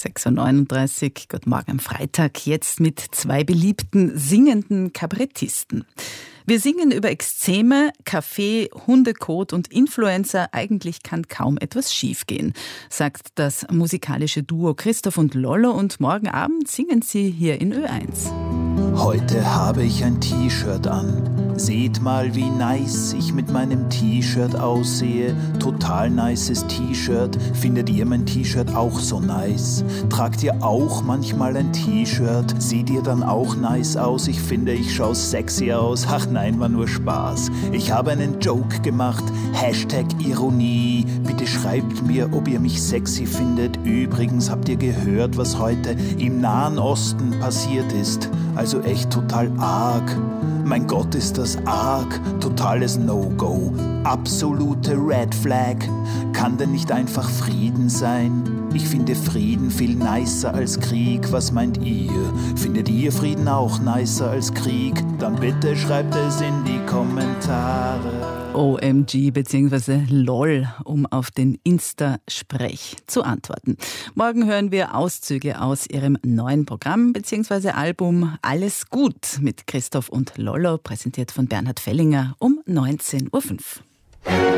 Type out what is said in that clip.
6.39 Uhr, guten Morgen am Freitag, jetzt mit 2 beliebten singenden Kabarettisten. Wir singen über Ekzeme, Kaffee, Hundekot und Influencer. Eigentlich kann kaum etwas schiefgehen, sagt das musikalische Duo Christoph und Lollo, und morgen Abend singen sie hier in Ö1. Heute habe ich ein T-Shirt an. Seht mal, wie nice ich mit meinem T-Shirt aussehe. Total nices T-Shirt. Findet ihr mein T-Shirt auch so nice? Tragt ihr auch manchmal ein T-Shirt? Seht ihr dann auch nice aus? Ich finde, ich schaue sexy aus. Ach nein, war nur Spaß. Ich habe einen Joke gemacht. #Ironie. Bitte schreibt mir, ob ihr mich sexy findet. Übrigens, habt ihr gehört, was heute im Nahen Osten passiert ist? Also echt total arg. Mein Gott, ist das arg. Totales No-Go. Absolute Red Flag. Kann denn nicht einfach Frieden sein? Ich finde Frieden viel nicer als Krieg. Was meint ihr? Findet ihr Frieden auch nicer als Krieg? Dann bitte schreibt es in die Kommentare. OMG bzw. LOL, um auf den Insta-Sprech zu antworten. Morgen hören wir Auszüge aus ihrem neuen Programm bzw. Album Alles gut mit Christoph und Lollo, präsentiert von Bernhard Fellinger um 19.05 Uhr.